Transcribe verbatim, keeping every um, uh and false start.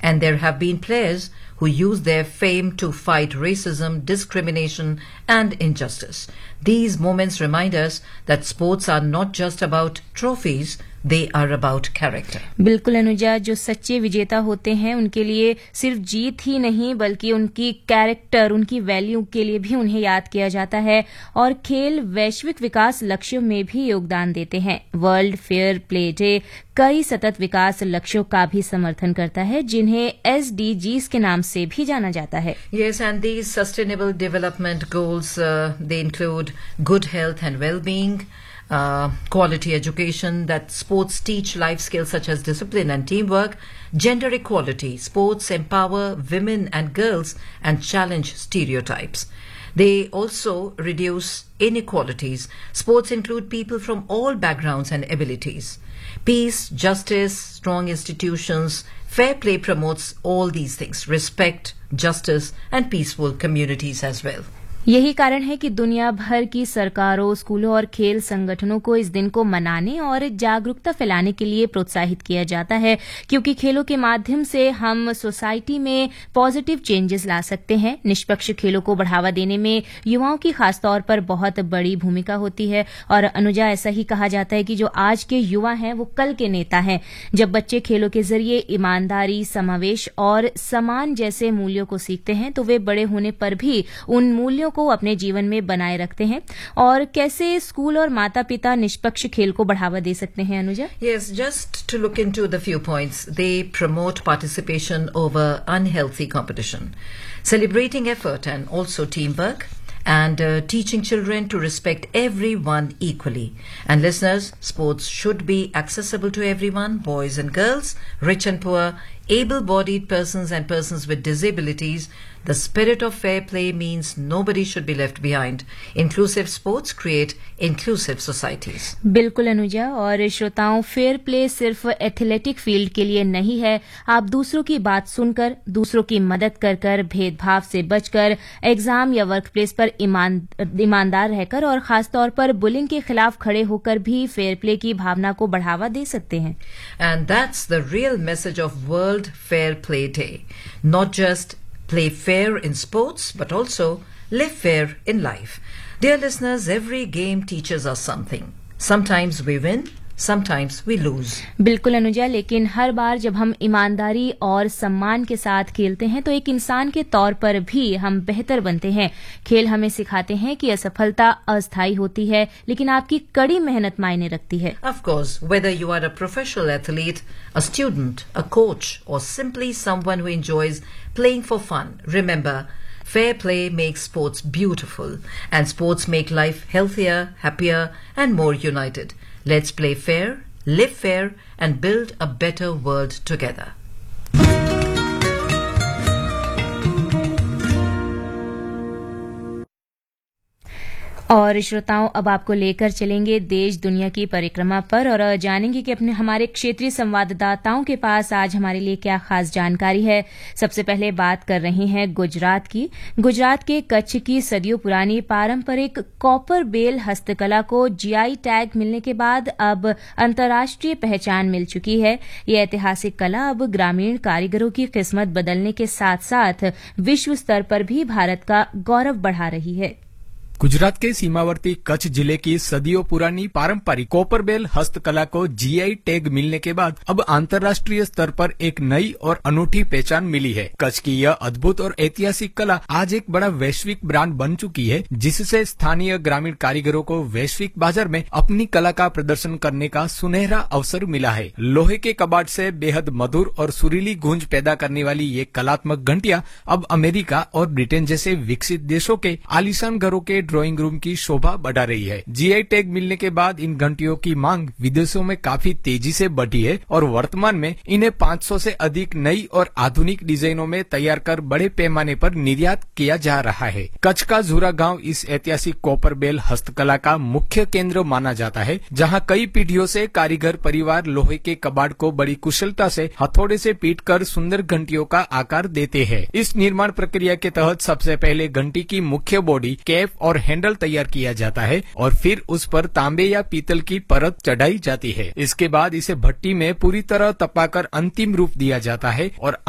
and there have been players who use their fame to fight racism, discrimination, and injustice. These moments remind us that sports are not just about trophies, they are about character. बिल्कुल अनुजा, जो सच्चे विजेता होते हैं उनके लिए सिर्फ जीत ही नहीं बल्कि उनकी कैरेक्टर, उनकी वैल्यू के लिए भी उन्हें याद किया जाता है और खेल वैश्विक विकास लक्ष्यों में भी योगदान देते हैं. वर्ल्ड फेयर प्ले डे कई सतत विकास लक्ष्यों का भी समर्थन करता है जिन्हें एस डी जीज के नाम से भी जाना जाता है. Yes, and these sustainable development goals, uh, they include good health and well-being, Uh, quality education, that sports teach life skills such as discipline and teamwork, gender equality, sports empower women and girls and challenge stereotypes. They also reduce inequalities. Sports include people from all backgrounds and abilities. Peace, justice, strong institutions, fair play promotes all these things. Respect, justice, and peaceful communities as well. यही कारण है कि दुनिया भर की सरकारों, स्कूलों और खेल संगठनों को इस दिन को मनाने और जागरूकता फैलाने के लिए प्रोत्साहित किया जाता है, क्योंकि खेलों के माध्यम से हम सोसाइटी में पॉजिटिव चेंजेस ला सकते हैं. निष्पक्ष खेलों को बढ़ावा देने में युवाओं की खासतौर पर बहुत बड़ी भूमिका होती है. और अनुजा, ऐसा ही कहा जाता है कि जो आज के युवा हैं वो कल के नेता हैं. जब बच्चे खेलों के जरिए ईमानदारी, समावेश और समान जैसे मूल्यों को सीखते हैं तो वे बड़े होने पर भी उन मूल्यों को अपने जीवन में बनाए रखते हैं. और कैसे स्कूल और माता पिता निष्पक्ष खेल को बढ़ावा दे सकते हैं Anuja? Yes, just to look into the few points. They promote participation over unhealthy competition, celebrating effort and also teamwork, and uh, teaching children to respect everyone equally. And listeners, sports should be accessible to everyone, boys and girls, rich and poor, able-bodied persons and persons with disabilities. The spirit of fair play means nobody should be left behind. Inclusive sports create inclusive societies. बिल्कुल अनुजा, और श्रोताओं, fair play सिर्फ athletic field के लिए नहीं है. आप दूसरों की बात सुनकर, दूसरों की मदद कर कर, भेदभाव से बचकर, एग्जाम या वर्क प्लेस पर ईमान, ईमानदार रहकर और खासतौर पर बुलिंग के खिलाफ खड़े होकर भी फेयर प्ले की भावना को बढ़ावा दे सकते हैं. And that's the real message of World Fair Play Day. Not just play fair in sports, but also live fair in life. Dear listeners, every game teaches us something. Sometimes we win, sometimes we lose. बिल्कुल अनुजा, लेकिन हर बार जब हम ईमानदारी और सम्मान के साथ खेलते हैं तो एक इंसान के तौर पर भी हम बेहतर बनते हैं. खेल हमें सिखाते हैं कि असफलता अस्थायी होती है, लेकिन आपकी कड़ी मेहनत मायने रखती है. Of course, whether you are a professional athlete, a student, a coach, or simply someone who enjoys playing for fun, remember, fair play makes sports beautiful, and sports make life healthier, happier, and more united. Let's play fair, live fair, and build a better world together. और श्रोताओं, अब आपको लेकर चलेंगे देश दुनिया की परिक्रमा पर और जानेंगे कि अपने हमारे क्षेत्रीय संवाददाताओं के पास आज हमारे लिए क्या खास जानकारी है. सबसे पहले बात कर रहे हैं गुजरात की. गुजरात के कच्छ की सदियों पुरानी पारंपरिक कॉपर बेल हस्तकला को जीआई टैग मिलने के बाद अब अंतर्राष्ट्रीय पहचान मिल चुकी है. ये ऐतिहासिक कला अब ग्रामीण कारीगरों की किस्मत बदलने के साथ साथ विश्व स्तर पर भी भारत का गौरव बढ़ा रही है. गुजरात के सीमावर्ती कच्छ जिले की सदियों पुरानी पारंपरिक कॉपर बेल हस्तकला को जीआई टैग मिलने के बाद अब अंतर्राष्ट्रीय स्तर पर एक नई और अनूठी पहचान मिली है. कच्छ की यह अद्भुत और ऐतिहासिक कला आज एक बड़ा वैश्विक ब्रांड बन चुकी है, जिससे स्थानीय ग्रामीण कारीगरों को वैश्विक बाजार में अपनी कला का प्रदर्शन करने का सुनहरा अवसर मिला है. लोहे के कबाड़ से बेहद मधुर और सुरीली गूंज पैदा करने वाली ये कलात्मक घंटियां अब अमेरिका और ब्रिटेन जैसे विकसित देशों के आलीशान घरों के ड्राइंग रूम की शोभा बढ़ा रही है. जीआई टैग मिलने के बाद इन घंटियों की मांग विदेशों में काफी तेजी से बढ़ी है और वर्तमान में इन्हें पाँच सौ से अधिक नई और आधुनिक डिजाइनों में तैयार कर बड़े पैमाने पर निर्यात किया जा रहा है. कच्छ का झूरा गांव इस ऐतिहासिक कॉपर बेल हस्तकला का मुख्य केंद्र माना जाता है, जहां कई पीढ़ियों से कारीगर परिवार लोहे के कबाड़ को बड़ी कुशलता से हथौड़े से पीट कर सुंदर घंटियों का आकार देते हैं. इस निर्माण प्रक्रिया के तहत सबसे पहले घंटी की मुख्य बॉडी, कैप और हैंडल तैयार किया जाता है और फिर उस पर तांबे या पीतल की परत चढ़ाई जाती है. इसके बाद इसे भट्टी में पूरी तरह तपाकर अंतिम रूप दिया जाता है और